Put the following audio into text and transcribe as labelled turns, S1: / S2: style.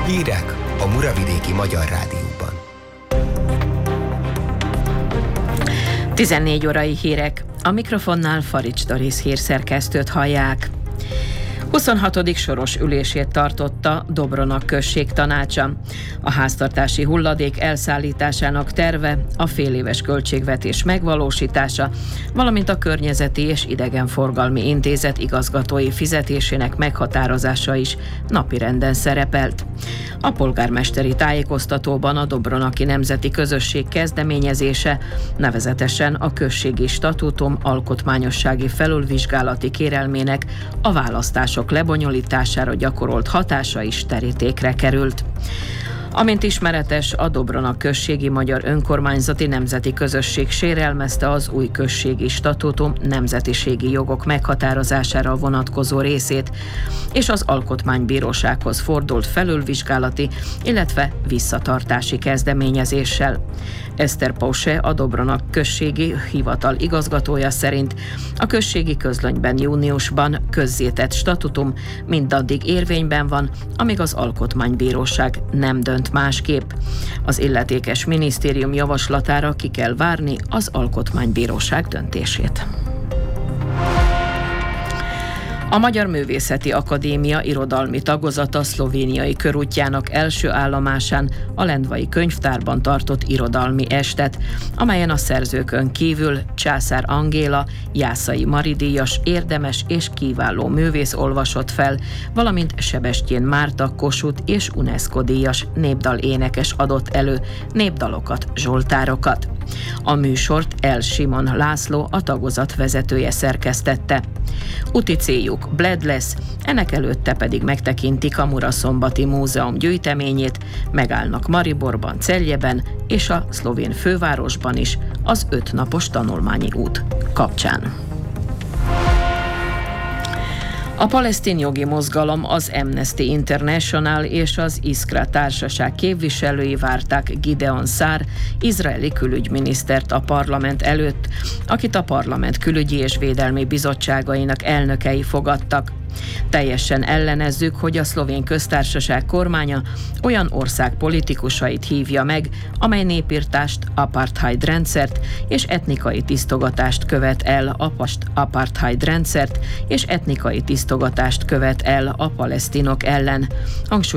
S1: Hírek a Muravidéki Magyar Rádióban.
S2: 14 órai hírek. A mikrofonnál Farics Doris hírszerkesztőt hallják. 26. soros ülését tartotta Dobronak község tanácsa. A háztartási hulladék elszállításának terve, a féléves költségvetés megvalósítása, valamint a Környezeti és Idegenforgalmi Intézet igazgatói fizetésének meghatározása is napirenden szerepelt. A polgármesteri tájékoztatóban a Dobronaki Nemzeti Közösség kezdeményezése, nevezetesen a községi statútum alkotmányossági felülvizsgálati kérelmének a választások lebonyolítására gyakorolt hatása is terítékre került. Amint ismeretes, a Dobronak községi magyar önkormányzati nemzeti közösség sérelmezte az új községi statútum nemzetiségi jogok meghatározására vonatkozó részét, és az Alkotmánybírósághoz fordult felülvizsgálati, illetve visszatartási kezdeményezéssel. Eszter Pause, a Dobronak községi hivatal igazgatója szerint a községi közlönyben júniusban közzétett statutum mindaddig érvényben van, amíg az Alkotmánybíróság nem dönt másképp. Az illetékes minisztérium javaslatára ki kell várni az Alkotmánybíróság döntését. A Magyar Művészeti Akadémia irodalmi tagozata szlovéniai körútjának első állomásán a Lendvai Könyvtárban tartott irodalmi estet, amelyen a szerzőkön kívül Császár Angéla, Jászai Mari díjas érdemes és kiváló művész olvasott fel, valamint Sebestyén Márta Kossuth és UNESCO díjas népdalénekes adott elő népdalokat, zsoltárokat. A műsort El Simon László, a tagozat vezetője szerkesztette. Úti céljuk Bled lesz, ennek előtte pedig megtekintik a Muraszombati Múzeum gyűjteményét, megállnak Mariborban, Celjeben és a szlovén fővárosban is az 5 napos tanulmányi út kapcsán. A palesztin jogi mozgalom, az Amnesty International és az Iskra társaság képviselői várták Gideon Szár, izraeli külügyminisztert a parlament előtt, akit a parlament külügyi és védelmi bizottságainak elnökei fogadtak. Teljesen ellenezzük, hogy a szlovén köztársaság kormánya olyan ország politikusait hívja meg, amely népirtást, apartheid rendszert és etnikai tisztogatást követ el a palesztinok ellen.